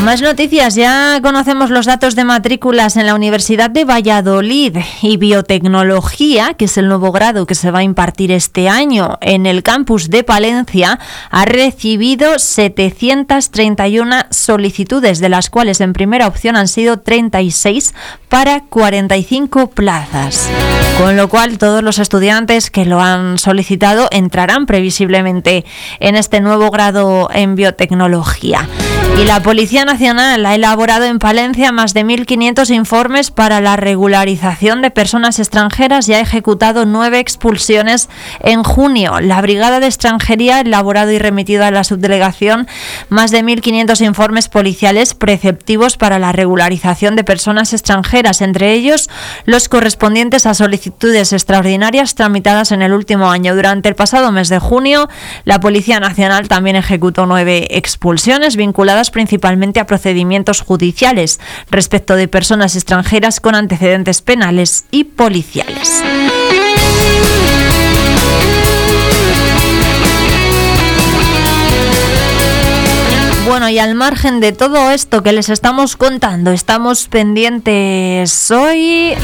Más noticias, ya conocemos los datos de matrículas en la Universidad de Valladolid y Biotecnología, que es el nuevo grado que se va a impartir este año en el campus de Palencia, ha recibido 731 solicitudes, de las cuales en primera opción han sido 36 para 45 plazas. Con lo cual todos los estudiantes que lo han solicitado entrarán previsiblemente en este nuevo grado en biotecnología. Y la Policía Nacional ha elaborado en Palencia más de 1.500 informes para la regularización de personas extranjeras y ha ejecutado 9 expulsiones en junio. La Brigada de Extranjería ha elaborado y remitido a la subdelegación más de 1.500 informes policiales preceptivos para la regularización de personas extranjeras, entre ellos los correspondientes a solicitudes extraordinarias tramitadas en el último año. Durante el pasado mes de junio, la Policía Nacional también ejecutó 9 expulsiones vinculadas principalmente a procedimientos judiciales respecto de personas extranjeras con antecedentes penales y policiales. Bueno, y al margen de todo esto que les estamos contando, estamos pendientes hoy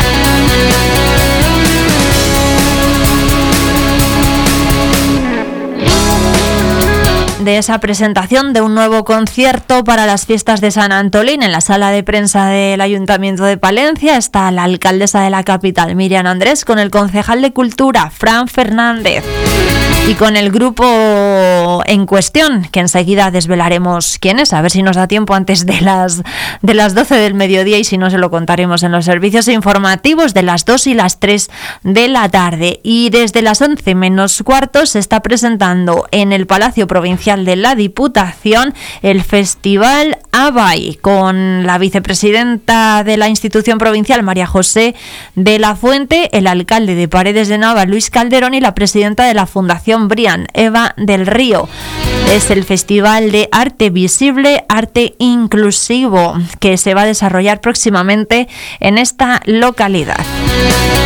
de esa presentación de un nuevo concierto para las fiestas de San Antolín. En la sala de prensa del Ayuntamiento de Palencia está la alcaldesa de la capital, Miriam Andrés, con el concejal de Cultura, Fran Fernández, y con el grupo en cuestión, que enseguida desvelaremos quién es, a ver si nos da tiempo antes de las 12 del mediodía, y si no, se lo contaremos en los servicios informativos de las 2 y las 3 de la tarde. Y desde las 11 menos cuarto se está presentando en el Palacio Provincial de la Diputación el Festival ABAI, con la vicepresidenta de la institución provincial, María José de la Fuente, el alcalde de Paredes de Nava, Luis Calderón, y la presidenta de la Fundación Brian, Eva del Río. Es el Festival de Arte Visible, Arte Inclusivo, que se va a desarrollar próximamente en esta localidad.